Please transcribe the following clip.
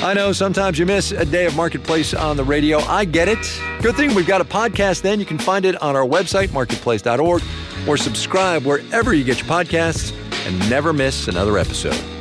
I know sometimes you miss a day of Marketplace on the radio. I get it. Good thing we've got a podcast then. You can find it on our website, marketplace.org, or subscribe wherever you get your podcasts and never miss another episode.